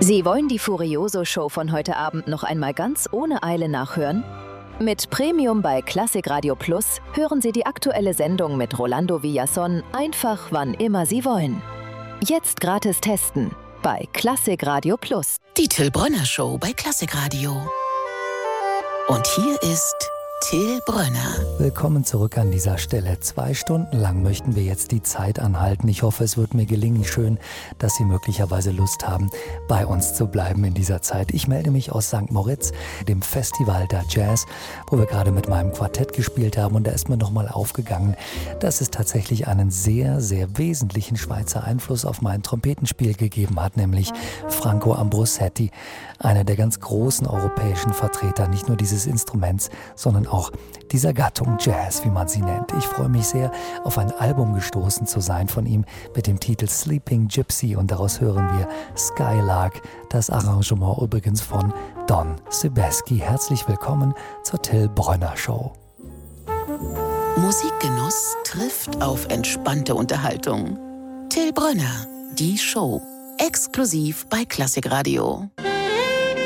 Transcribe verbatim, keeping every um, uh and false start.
Sie wollen die Furioso-Show von heute Abend noch einmal ganz ohne Eile nachhören? Mit Premium bei Klassik Radio Plus hören Sie die aktuelle Sendung mit Rolando Villazón einfach wann immer Sie wollen. Jetzt gratis testen bei Klassik Radio Plus. Die Till Brönner Show bei Klassik Radio. Und hier ist Till Brönner. Willkommen zurück an dieser Stelle. Zwei Stunden lang möchten wir jetzt die Zeit anhalten. Ich hoffe, es wird mir gelingen. Schön, dass Sie möglicherweise Lust haben, bei uns zu bleiben in dieser Zeit. Ich melde mich aus Sankt Moritz, dem Festival der Jazz, wo wir gerade mit meinem Quartett gespielt haben. Und da ist mir nochmal aufgegangen, dass es tatsächlich einen sehr, sehr wesentlichen Schweizer Einfluss auf mein Trompetenspiel gegeben hat, nämlich Franco Ambrosetti, einer der ganz großen europäischen Vertreter, nicht nur dieses Instruments, sondern auch dieser Gattung Jazz, wie man sie nennt. Ich freue mich sehr, auf ein Album gestoßen zu sein von ihm mit dem Titel Sleeping Gypsy, und daraus hören wir Skylark, das Arrangement übrigens von Don Sebesky. Herzlich willkommen zur Till Brönner Show. Musikgenuss trifft auf entspannte Unterhaltung. Till Brönner, die Show, exklusiv bei Klassik Radio.